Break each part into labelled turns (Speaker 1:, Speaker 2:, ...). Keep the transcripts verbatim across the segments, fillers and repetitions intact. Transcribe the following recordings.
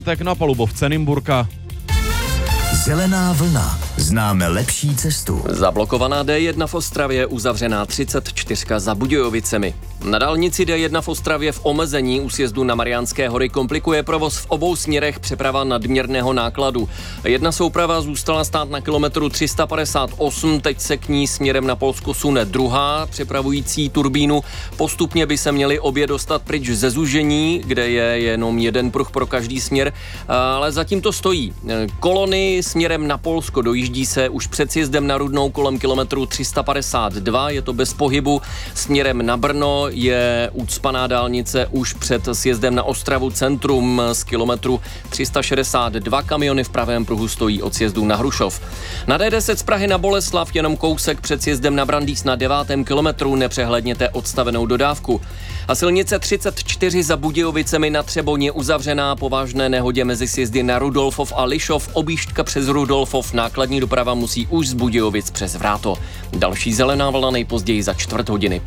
Speaker 1: Tak na palubovce Nymburka.
Speaker 2: Zelená vlna. Známe lepší cestu.
Speaker 3: Zablokovaná D jedna v Ostravě, uzavřená třicet čtyři za Budějovicemi. Na dálnici D jedna v Ostravě v omezení u sjezdu na Mariánské hory komplikuje provoz v obou směrech přeprava nadměrného nákladu. Jedna souprava zůstala stát na kilometru tři sta padesát osm, teď se k ní směrem na Polsko sune druhá, přepravující turbínu. Postupně by se měli obě dostat pryč ze zúžení, kde je jenom jeden pruh pro každý směr, ale zatím to stojí. Kolony směrem na Polsko dojíždí se už před sjezdem na Rudnou kolem kilometru tři sta padesát dva, je to bez pohybu. Směrem na Brno je ucpaná dálnice už před sjezdem na Ostravu centrum z kilometru tři sta šedesát dva, kamiony v pravém pruhu stojí od sjezdu na Hrušov. Na D deset z Prahy na Boleslav jenom kousek před sjezdem na Brandýs na devátém kilometru, nepřehledněte odstavenou dodávku. A silnice třicet čtyři za Budějovicemi na Třeboň je uzavřená po vážné nehodě mezi sjezdy na Rudolfov a Lišov, objížďka přes Rudolfov, nákladní doprava musí už z Budějovic přes Vráto. Další zelená vlna nejpozději za čtvrt hodiny.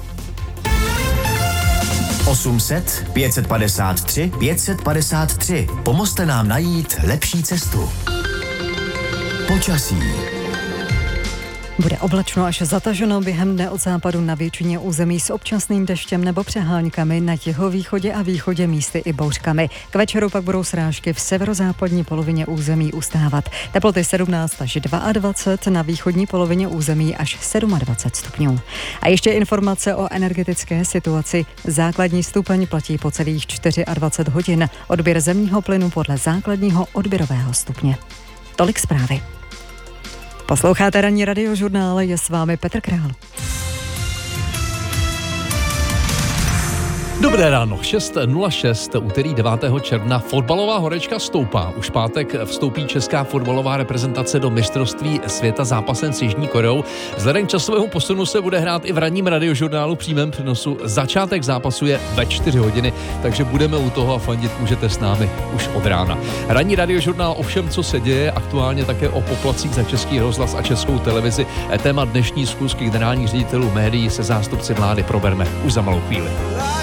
Speaker 2: osm set pět set padesát tři pět set padesát tři. Pomozte nám najít lepší cestu. Počasí.
Speaker 4: Bude oblačno až zataženo během dne od západu na většině území s občasným deštěm nebo přehánkami, na jihovýchodě a východě místy i bouřkami. K večeru pak budou srážky v severozápadní polovině území ustávat. Teploty sedmnáct až dvacet dva, na východní polovině území až dvacet sedm stupňů. A ještě informace o energetické situaci. Základní stupeň platí po celých dvacet čtyři hodin. Odběr zemního plynu podle základního odběrového stupně. Tolik zprávy. Posloucháte ranní radiožurnál, je s vámi Petr Král.
Speaker 5: Dobré ráno, šest nula šest, úterý devátého června, fotbalová horečka stoupá. Už pátek vstoupí česká fotbalová reprezentace do mistrovství světa zápasem s Jižní Koreou. Vzhledem k časovému posunu se bude hrát i v ranním radiožurnálu přímém přenosu. Začátek zápasu je ve čtyři hodiny, takže budeme u toho a fandit můžete s námi už od rána. Ranní radiožurnál o všem, co se děje, aktuálně také o poplatcích za Český rozhlas a Českou televizi. Téma dnešní schůzky generálních ředitelů médií se zástupci vlády probereme už za malou chvíli.